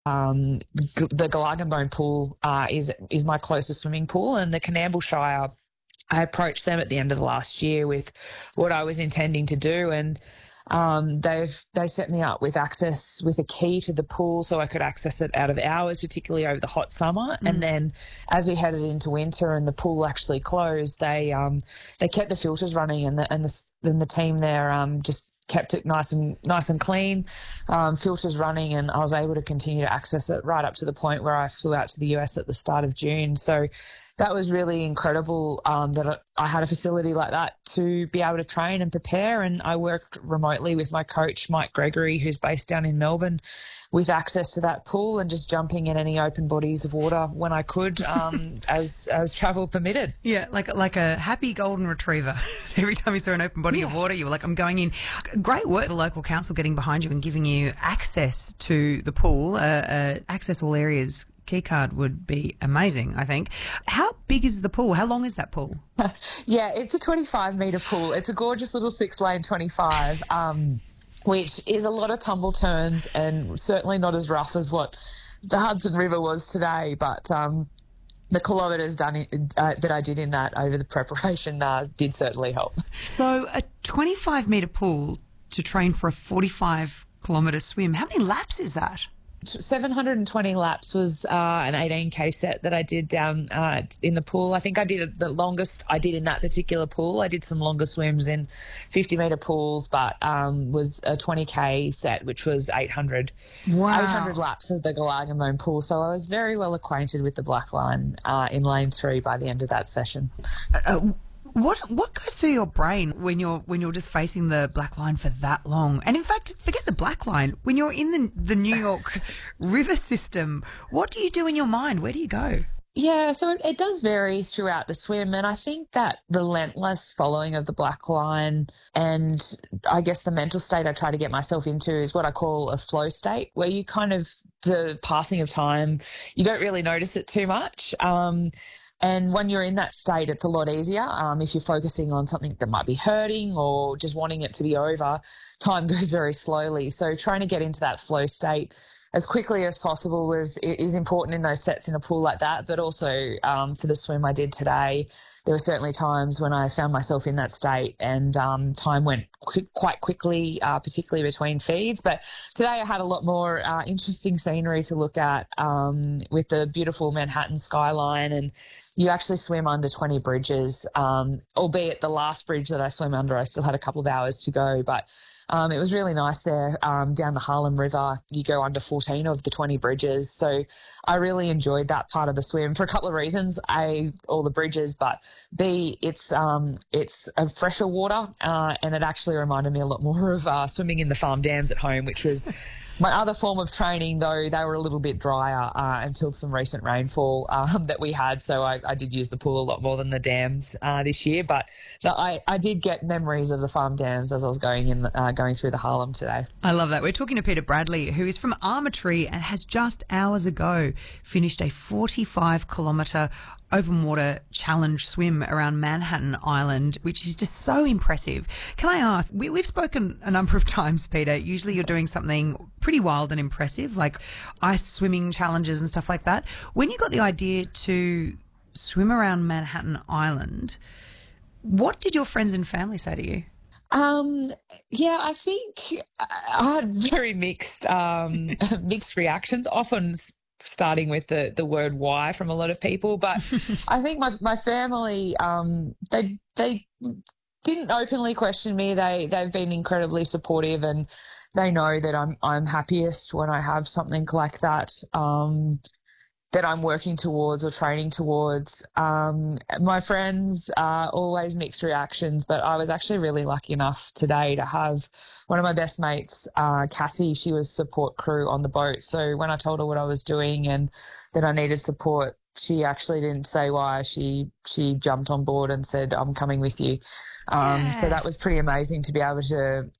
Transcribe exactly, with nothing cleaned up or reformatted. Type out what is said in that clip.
um, g- the Glargenbone pool uh, is is my closest swimming pool, and the Coonamble Shire, I approached them at the end of the last year with what I was intending to do, and um, they've they set me up with access with a key to the pool so I could access it out of hours, particularly over the hot summer. Mm. And then as we headed into winter and the pool actually closed, they um, they kept the filters running, and the and the, and the team there um, just kept it nice and nice and clean, um, filters running, and I was able to continue to access it right up to the point where I flew out to the U S at the start of June. So that was really incredible um, that I had a facility like that to be able to train and prepare. And I worked remotely with my coach, Mike Gregory, who's based down in Melbourne, with access to that pool and just jumping in any open bodies of water when I could, um, as as travel permitted. Yeah, like like a happy golden retriever. Every time you saw an open body Yeah. of water, you were like, I'm going in. Great work, the local council getting behind you and giving you access to the pool, uh, uh, access all areas. Key card would be amazing, I think. How big is the pool? How long is that pool? Yeah, it's a twenty-five metre pool. It's a gorgeous little six-lane twenty-five, um, which is a lot of tumble turns and certainly not as rough as what the Hudson River was today. But um, the kilometres done in, uh, that I did in that over the preparation uh, did certainly help. So a twenty-five metre pool to train for a forty-five kilometre swim. How many laps is that? seven hundred twenty laps was uh, an eighteen K set that I did down uh, in the pool. I think I did the longest I did in that particular pool. I did some longer swims in fifty metre pools, but um, was a twenty K set, which was eight hundred. Wow. eight hundred laps of the Glargenbone pool. So I was very well acquainted with the black line uh, in lane three by the end of that session. Uh, What what goes through your brain when you're when you're just facing the black line for that long? And in fact, forget the black line. When you're in the the New York river system, what do you do in your mind? Where do you go? Yeah, so it, it does vary throughout the swim, and I think that relentless following of the black line and I guess the mental state I try to get myself into is what I call a flow state, where you kind of, the passing of time, you don't really notice it too much. Um, And when you're in that state, it's a lot easier. Um, if you're focusing on something that might be hurting or just wanting it to be over, time goes very slowly. So trying to get into that flow state as quickly as possible was is important in those sets in a pool like that. But also um, for the swim I did today, there were certainly times when I found myself in that state and um, time went quick, quite quickly, uh, particularly between feeds. But today I had a lot more uh, interesting scenery to look at um, with the beautiful Manhattan skyline, and you actually swim under twenty bridges, um, albeit the last bridge that I swam under, I still had a couple of hours to go. But um, it was really nice there um, down the Harlem River. You go under fourteen of the twenty bridges. So I really enjoyed that part of the swim for a couple of reasons. A, all the bridges, but B, it's um, it's a fresher water uh, and it actually reminded me a lot more of uh, swimming in the farm dams at home, which was my other form of training, though they were a little bit drier uh, until some recent rainfall um, that we had. So I, I did use the pool a lot more than the dams uh, this year. But the, I, I did get memories of the farm dams as I was going in, uh, going through the Harlem today. I love that. We're talking to Peter Bradley, who is from Armatry and has just hours ago finished a forty-five kilometre open water challenge swim around Manhattan Island, which is just so impressive. Can I ask, we, we've spoken a number of times, Peter, usually you're doing something pretty wild and impressive, like ice swimming challenges and stuff like that. When you got the idea to swim around Manhattan Island, what did your friends and family say to you? Um, yeah, I think I had very mixed, um, mixed reactions, often starting with the, the word why from a lot of people. But I think my, my family, um, they, they didn't openly question me. They, they've been incredibly supportive, and they know that I'm, I'm happiest when I have something like that, um, that I'm working towards or training towards. Um, my friends, uh, always mixed reactions, but I was actually really lucky enough today to have one of my best mates, uh, Cassie. She was support crew on the boat. So when I told her what I was doing and that I needed support, she actually didn't say why. She, she jumped on board and said, I'm coming with you. Um, Yeah. So that was pretty amazing to be able to